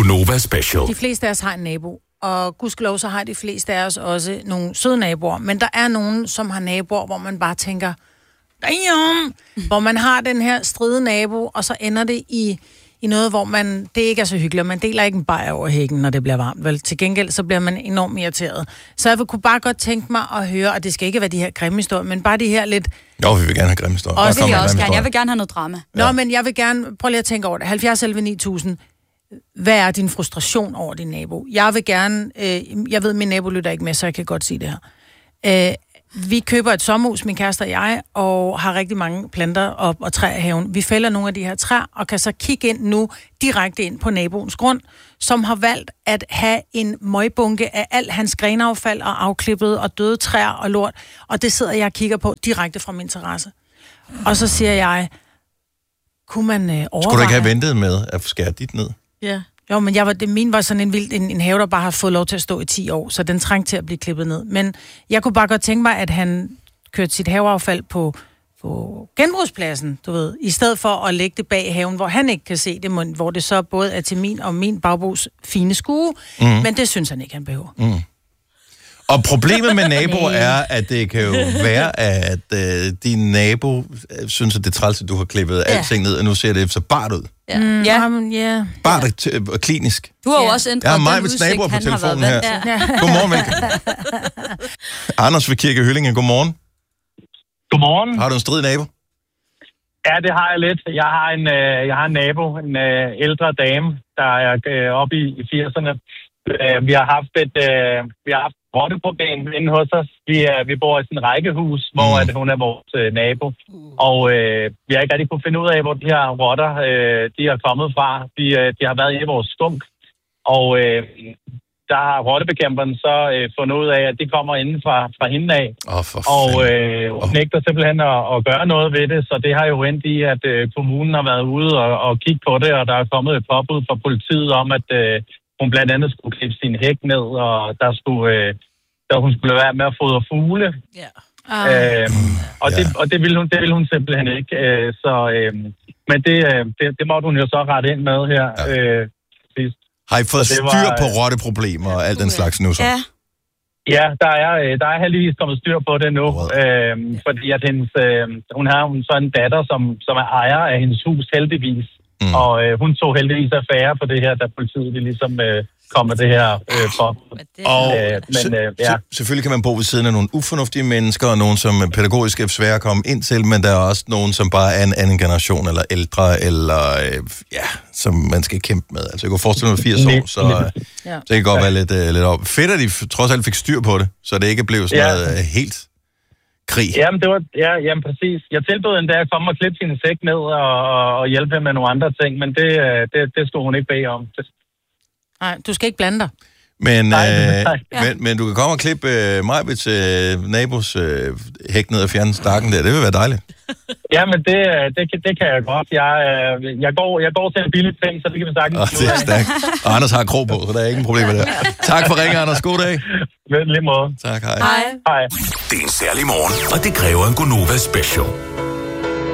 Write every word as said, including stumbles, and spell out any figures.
Gonova Special. De fleste af os har en nabo, og gudskelov så har de fleste af os også nogle søde naboer. Men der er nogen, som har naboer, hvor man bare tænker, damn! Hvor man har den her stride nabo, og så ender det i, i noget, hvor man, det ikke er så hyggeligt. Man deler ikke en bajer over hækken, når det bliver varmt. Vel? Til gengæld så bliver man enormt irriteret. Så jeg kunne bare godt tænke mig at høre, og det skal ikke være de her grimme historier, men bare de her lidt... Jo, vi vil gerne have grimme historier. Og det vil jeg også gerne. Jeg vil gerne have noget drama. Nå, ja. Men jeg vil gerne... Prøv lige at tænke over det. halvfjerds elleve ni tusind. Hvad er din frustration over din nabo? Jeg vil gerne... Øh, jeg ved, at min nabo lytter ikke med, så jeg kan godt sige det her. Øh, vi køber et sommerhus, min kæreste og jeg, og har rigtig mange planter og, og træer i haven. Vi fælder nogle af de her træer, og kan så kigge ind nu direkte ind på naboens grund, som har valgt at have en møgbunke af al hans grenaffald og afklippet og døde træer og lort, og det sidder jeg og kigger på direkte fra min terrasse. Og så siger jeg, kunne man øh, overveje... Skulle du ikke have ventet med at skære dit ned? Ja. Jo, men jeg var, det, min var sådan en vild en, en have, der bare har fået lov til at stå i ti år, så den trængte til at blive klippet ned. Men jeg kunne bare godt tænke mig, at han kørte sit haveaffald på, på genbrugspladsen, du ved, i stedet for at lægge det bag haven, hvor han ikke kan se det, men hvor det så både er til min og min bagbos fine skue, mm. men det synes han ikke, han behøver. Mm. Og problemet med naboer er, at det kan jo være, at øh, din nabo synes, at det er træls, at du har klippet ja. alting ned, og nu ser det så bart ud. Ja. Mm, ja. ja. Bart og t- klinisk. Du har jo også ændret jeg har den mig udsigt, naboer på han telefonen har været her. Ja. Godmorgen, velkommen. Anders ved Kirke Hyllinge, godmorgen. Godmorgen. Har du en strid nabo? Ja, det har jeg lidt. Jeg har en, øh, jeg har en nabo, en øh, ældre dame, der er øh, oppe i, i firserne. Øh, vi har haft et, øh, vi har haft et rotteproblem inde hos os. Vi, er, vi bor i sådan et rækkehus, mm. hvor at hun er vores øh, nabo. Mm. Og øh, vi har ikke rigtig kunne finde ud af, hvor de her rotter, øh, de er kommet fra. De, øh, de har været i vores skunk. Og øh, der har rottebekæmperen så øh, fundet ud af, at de kommer inden fra, fra hende af. Oh, og øh, hun oh. nægter simpelthen at, at gøre noget ved det. Så det har jo endt i, at øh, kommunen har været ude og, og kigge på det. Og der er kommet et påbud fra politiet om, at øh, hun blandt andet skulle klippe sin hæk ned. Og der skulle, øh, der hun skulle være med at fodre fugle. Yeah. Uh. Øh, og, yeah. det, og det ville hun, det ville hun simpelthen ikke. Øh, så, øh, men det, det, det måtte hun jo så rette ind med her yeah. øh, sidst. Har I fået styr var, på rotteproblemer og alt den slags nu så? Ja, ja der, er, der er heldigvis kommet styr på det nu. Øh, fordi at hendes, øh, hun har så en datter, som, som er ejer af hendes hus heldigvis. Mm. Og øh, hun tog heldigvis affære på det her, da politiet ligesom øh, kom med det her øh, for. Og øh, men, øh, ja. selvfølgelig kan man bo ved siden af nogle ufornuftige mennesker, og nogen, som pædagogisk er svære at komme ind til, men der er også nogen, som bare er en anden generation, eller ældre, eller øh, ja, som man skal kæmpe med. Altså, jeg kunne forestille mig firs år, så, øh, ja. så det kan godt være lidt, øh, lidt op. Fedt, at de trods alt fik styr på det, så det ikke blev sådan ja. noget øh, helt krig. Jamen, det var, ja, jamen, præcis. Jeg tilbød endda at komme og klippe sin sæk ned og, og hjælpe med nogle andre ting, men det, det, det skulle hun ikke bede om. Nej, du skal ikke blande dig. Men, nej, øh, nej. men, men du kan komme og klippe øh, Majbets øh, nabos øh, hæk ned og fjerne stakken der. Det vil være dejligt. Jamen, det, det, det kan jeg godt. Jeg, jeg, går, jeg går til en billig ting, så det kan vi sagtens. Oh, det er stærkt. Og Anders har krog på, så der er ingen problem med det. Tak for ringen, Anders. God dag. Ved lige måde. Tak, hej. Hej. Hej. Det er en særlig morgen, og det kræver en Gonova Special.